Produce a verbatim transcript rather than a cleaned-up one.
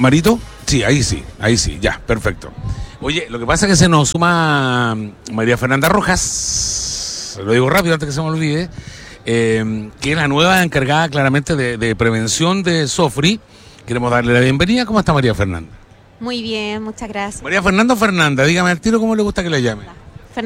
Marito, sí, ahí sí, ahí sí, ya, perfecto. Oye, lo que pasa es que se nos suma María Fernanda Rojas, lo digo rápido antes que se me olvide, eh, que es la nueva encargada claramente de, de prevención de SOFRI. Queremos darle la bienvenida. ¿Cómo está María Fernanda? Muy bien, muchas gracias. María Fernanda o Fernanda, dígame al tiro cómo le gusta que le llame.